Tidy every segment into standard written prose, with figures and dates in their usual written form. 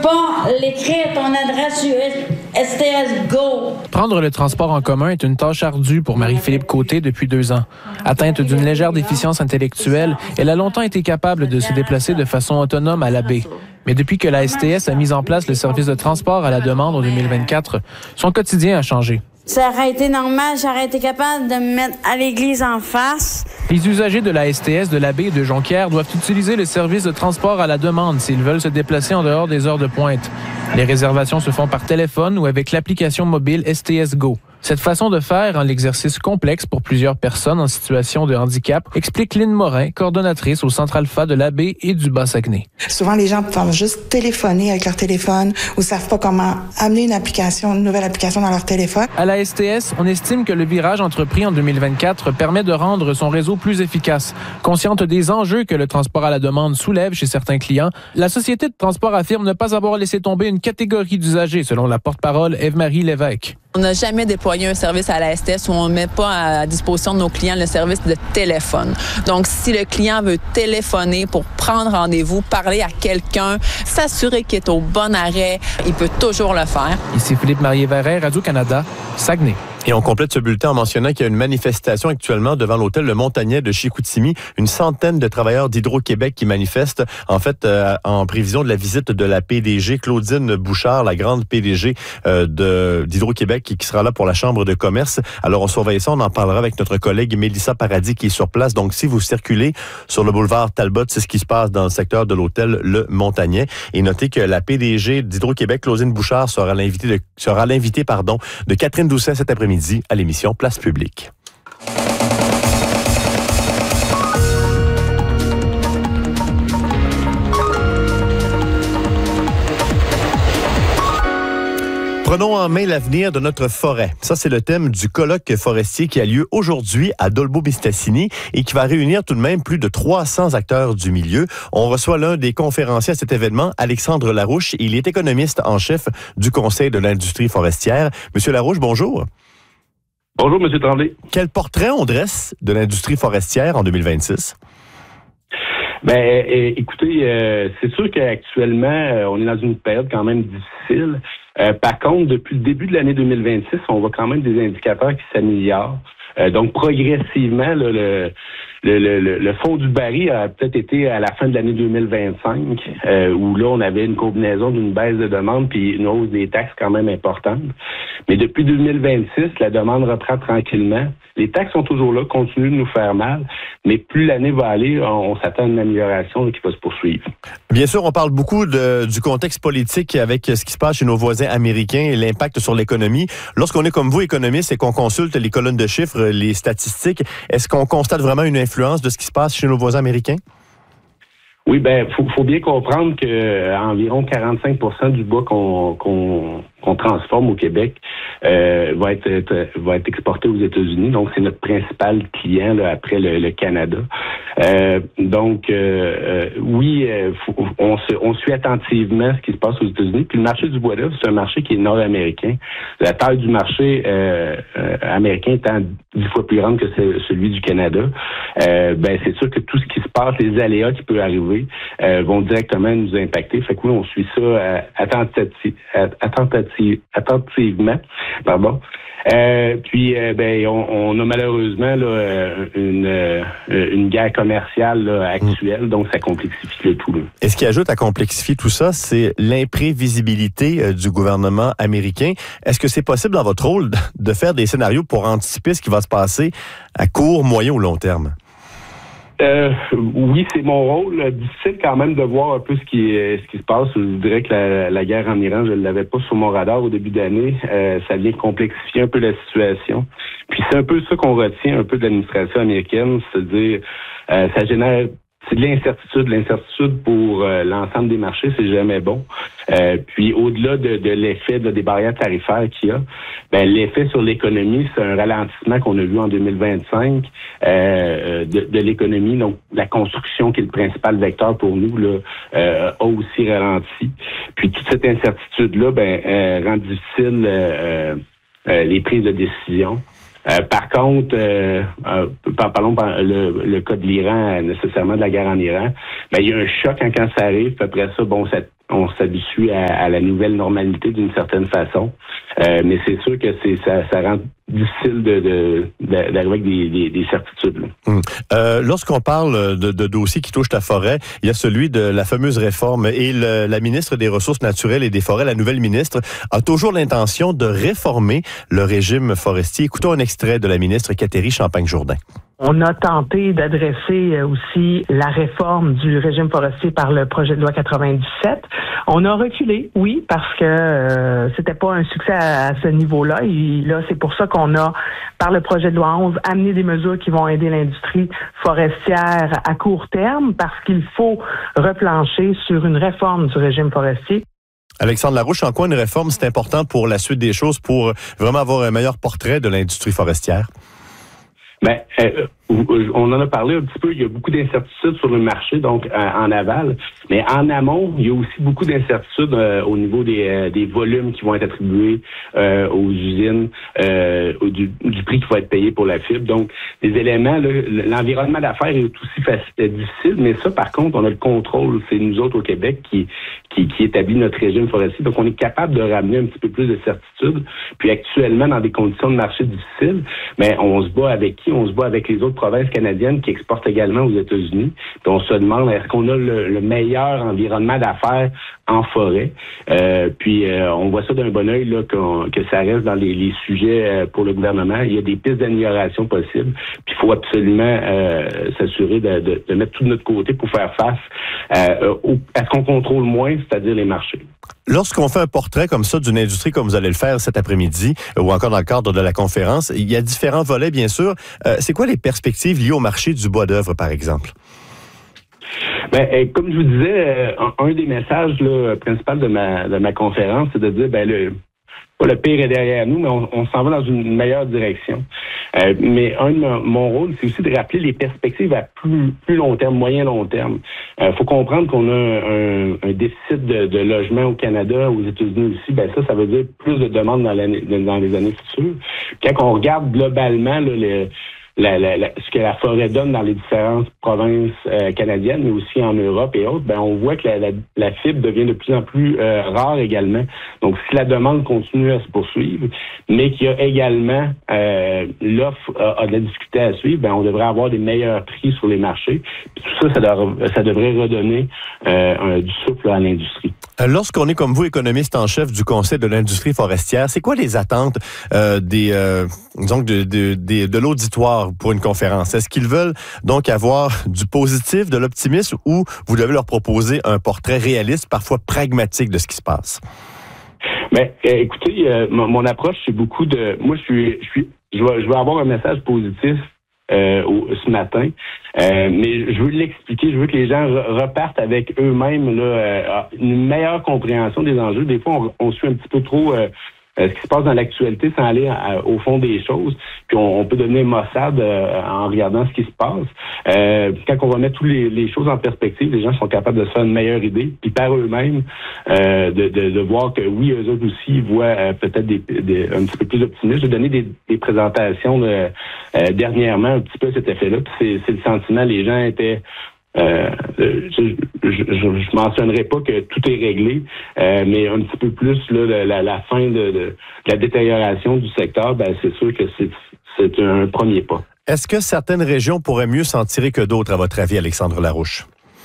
pas l'écrire ton adresse sur STS Go. Prendre le transport en commun est une tâche ardue pour Marie-Philippe Côté depuis 2 ans. Atteinte d'une légère déficience intellectuelle, elle a longtemps été capable de se déplacer de façon autonome à la baie. Mais depuis que la STS a mis en place le service de transport à la demande en 2024, son quotidien a changé. Ça aurait été normal, j'aurais été capable de me mettre à l'église en face. Les usagers de la STS de la baie et de Jonquière doivent utiliser le service de transport à la demande s'ils veulent se déplacer en dehors des heures de pointe. Les réservations se font par téléphone ou avec l'application mobile STS Go. Cette façon de faire rend l'exercice complexe pour plusieurs personnes en situation de handicap, explique Lynn Morin, coordonnatrice au Centre Alpha de la baie et du Bas-Saguenay. Souvent, les gens peuvent juste téléphoner avec leur téléphone ou savent pas comment amener une nouvelle application dans leur téléphone. À la STS, on estime que le virage entrepris en 2024 permet de rendre son réseau plus efficace. Consciente des enjeux que le transport à la demande soulève chez certains clients, la société de transport affirme ne pas avoir laissé tomber une catégorie d'usagers, selon la porte-parole Ève-Marie Lévesque. On n'a jamais déployé un service à la STS où on ne met pas à disposition de nos clients le service de téléphone. Donc, si le client veut téléphoner pour prendre rendez-vous, parler à quelqu'un, s'assurer qu'il est au bon arrêt, il peut toujours le faire. Ici Philippe Marié-Verret, Radio-Canada, Saguenay. Et on complète ce bulletin en mentionnant qu'il y a une manifestation actuellement devant l'hôtel Le Montagnet de Chicoutimi. Une centaine de travailleurs d'Hydro-Québec qui manifestent, en fait, en prévision de la visite de la PDG Claudine Bouchard, la grande PDG d'Hydro-Québec, qui sera là pour la Chambre de commerce. Alors, on surveille ça. On en parlera avec notre collègue Mélissa Paradis qui est sur place. Donc, si vous circulez sur le boulevard Talbot, c'est ce qui se passe dans le secteur de l'hôtel Le Montagnet. Et notez que la PDG d'Hydro-Québec, Claudine Bouchard, sera l'invitée de Catherine Doucet cet après-midi à l'émission Place publique. Prenons en main l'avenir de notre forêt. Ça, c'est le thème du colloque forestier qui a lieu aujourd'hui à Dolbeau-Mistassini et qui va réunir tout de même plus de 300 acteurs du milieu. On reçoit l'un des conférenciers à cet événement, Alexandre Larouche. Il est économiste en chef du Conseil de l'industrie forestière. Monsieur Larouche, bonjour. Bonjour, M. Tremblay. Quel portrait on dresse de l'industrie forestière en 2026? Écoutez, c'est sûr qu'actuellement, on est dans une période quand même difficile. Par contre, depuis le début de l'année 2026, on voit quand même des indicateurs qui s'améliorent. Donc, progressivement, là, le fond du baril a peut-être été à la fin de l'année 2025, où là, on avait une combinaison d'une baisse de demande puis une hausse des taxes quand même importante. Mais depuis 2026, la demande reprend tranquillement. Les taxes sont toujours là, continuent de nous faire mal, mais plus l'année va aller, on s'attend à une amélioration qui va se poursuivre. Bien sûr, on parle beaucoup du contexte politique avec ce qui se passe chez nos voisins américains et l'impact sur l'économie. Lorsqu'on est comme vous, économiste, et qu'on consulte les colonnes de chiffres, les statistiques, est-ce qu'on constate vraiment une influence de ce qui se passe chez nos voisins américains? Oui, faut bien comprendre que environ 45% du bois qu'on transforme au Québec va être exporté aux États-Unis. Donc, c'est notre principal client là, après le Canada. On suit attentivement ce qui se passe aux États-Unis. Puis le marché du bois d'œuvre, c'est un marché qui est nord-américain. La taille du marché américain étant 10 fois plus grande que celui du Canada. C'est sûr que tout ce qui se passe, les aléas qui peuvent arriver, vont directement nous impacter. Fait que oui, on suit ça attentivement. Pardon. On a malheureusement là, une guerre commerciale là, actuelle, donc ça complexifie le tout. Là. Et ce qui ajoute à complexifier tout ça, c'est l'imprévisibilité du gouvernement américain. Est-ce que c'est possible dans votre rôle de faire des scénarios pour anticiper ce qui va se passer à court, moyen ou long terme? Oui, c'est mon rôle. Difficile quand même de voir un peu ce qui se passe. Je dirais que la guerre en Iran, je ne l'avais pas sur mon radar au début d'année. Ça vient complexifier un peu la situation. Puis c'est un peu ça qu'on retient un peu de l'administration américaine, c'est-à-dire ça génère c'est de l'incertitude. L'incertitude pour l'ensemble des marchés, c'est jamais bon. Puis au-delà de l'effet des barrières tarifaires qu'il y a, l'effet sur l'économie, c'est un ralentissement qu'on a vu en 2025 de l'économie. Donc la construction, qui est le principal vecteur pour nous, là, a aussi ralenti. Puis toute cette incertitude-là rend difficile les prises de décision. Par contre, parlons le cas de l'Iran, nécessairement de la guerre en Iran, il y a un choc quand ça arrive, puis après ça, on s'habitue à la nouvelle normalité d'une certaine façon. Mais c'est sûr que ça rend difficile d'arriver avec des certitudes. Lorsqu'on parle de dossiers qui touchent la forêt, il y a celui de la fameuse réforme et la ministre des Ressources naturelles et des Forêts, la nouvelle ministre, a toujours l'intention de réformer le régime forestier. Écoutons un extrait de la ministre Catherine Champagne-Jourdain. On a tenté d'adresser aussi la réforme du régime forestier par le projet de loi 97. On a reculé, oui, parce que c'était pas un succès à ce niveau-là. Et là, c'est pour ça qu'on a, par le projet de loi 11, amené des mesures qui vont aider l'industrie forestière à court terme, parce qu'il faut replancher sur une réforme du régime forestier. Alexandre Larouche, en quoi une réforme, c'est important pour la suite des choses, pour vraiment avoir un meilleur portrait de l'industrie forestière? Ben, on en a parlé un petit peu. Il y a beaucoup d'incertitudes sur le marché, donc en aval. Mais en amont, il y a aussi beaucoup d'incertitudes au niveau des volumes qui vont être attribués aux usines, du prix qui va être payé pour la fibre. Donc, les éléments, l'environnement d'affaires est aussi difficile, mais ça, par contre, on a le contrôle. C'est nous autres au Québec qui établit notre régime forestier. Donc, on est capable de ramener un petit peu plus de certitude. Puis actuellement, dans des conditions de marché difficiles, mais on se bat avec qui? On se bat avec les autres provinces canadiennes qui exportent également aux États-Unis. Puis on se demande, est-ce qu'on a le meilleur environnement d'affaires en forêt? On voit ça d'un bon œil là, que ça reste dans les sujets pour le gouvernement. Il y a des pistes d'amélioration possibles. Puis il faut absolument s'assurer de mettre tout de notre côté pour faire face à ce qu'on contrôle moins, c'est-à-dire les marchés. Lorsqu'on fait un portrait comme ça d'une industrie, comme vous allez le faire cet après-midi, ou encore dans le cadre de la conférence, il y a différents volets, bien sûr. C'est quoi les perspectives liées au marché du bois d'œuvre, par exemple? Ben, comme je vous disais, un des messages principaux de ma conférence, c'est de dire, le pire est derrière nous, mais on s'en va dans une meilleure direction. Mais mon rôle, c'est aussi de rappeler les perspectives à plus long terme, moyen-long terme. Faut comprendre qu'on a un déficit de logement au Canada, aux États-Unis aussi. Ça veut dire plus de demandes dans les années futures. Quand on regarde globalement ce que la forêt donne dans les différentes provinces canadiennes, mais aussi en Europe et autres, on voit que la fibre devient de plus en plus rare également. Donc, si la demande continue à se poursuivre, mais qu'il y a également l'offre a de la difficulté à suivre, on devrait avoir des meilleurs prix sur les marchés. Puis tout ça devrait redonner du souffle à l'industrie. Lorsqu'on est comme vous, économiste en chef du Conseil de l'industrie forestière, c'est quoi les attentes de l'auditoire pour une conférence? Est-ce qu'ils veulent donc avoir du positif, de l'optimisme, ou vous devez leur proposer un portrait réaliste, parfois pragmatique de ce qui se passe? Écoutez, mon approche, c'est beaucoup de... Moi, je vais avoir un message positif ce matin, mais je veux l'expliquer, je veux que les gens repartent avec eux-mêmes une meilleure compréhension des enjeux. Des fois, on suit un petit peu trop ce qui se passe dans l'actualité sans aller au fond des choses, puis on peut devenir maussade en regardant ce qui se passe. Quand on va mettre toutes les choses en perspective, les gens sont capables de se faire une meilleure idée, puis par eux-mêmes, de voir que oui, eux autres aussi voient peut-être un petit peu plus optimistes. J'ai donné des présentations dernièrement un petit peu à cet effet-là, puis c'est le sentiment, les gens étaient... je mentionnerai pas que tout est réglé, mais un petit peu plus la fin de la détérioration du secteur, c'est sûr que c'est un premier pas. Est-ce que certaines régions pourraient mieux s'en tirer que d'autres, à votre avis, Alexandre Larouche?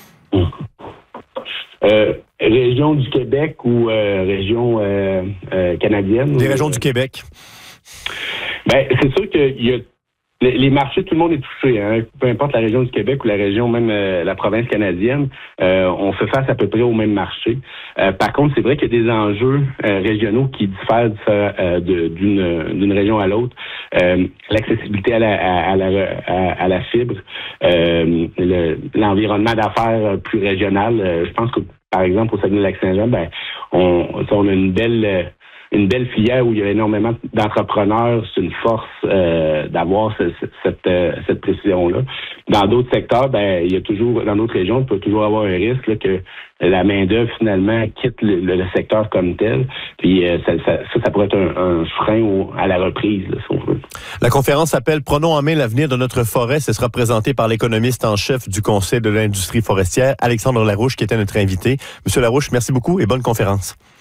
Région du Québec ou région canadienne? Des régions du Québec. C'est sûr qu'il y a les marchés, tout le monde est touché, hein. Peu importe la région du Québec ou la région, même la province canadienne, on fait face à peu près au même marché. Par contre, c'est vrai qu'il y a des enjeux régionaux qui diffèrent d'une région à l'autre. L'accessibilité à la fibre, l'environnement d'affaires plus régional. Je pense que, par exemple, au Saguenay-Lac-Saint-Jean, on a une belle une belle filière où il y a énormément d'entrepreneurs. C'est une force d'avoir cette précision-là. Dans d'autres secteurs, il y a toujours, dans d'autres régions, il peut toujours avoir un risque là, que la main-d'œuvre finalement quitte le secteur comme tel. Puis ça pourrait être un frein à la reprise, là, si on veut. La conférence s'appelle « Prenons en main l'avenir de notre forêt ». Ce sera présenté par l'économiste en chef du Conseil de l'industrie forestière, Alexandre Larouche, qui était notre invité. Monsieur Larouche, merci beaucoup et bonne conférence.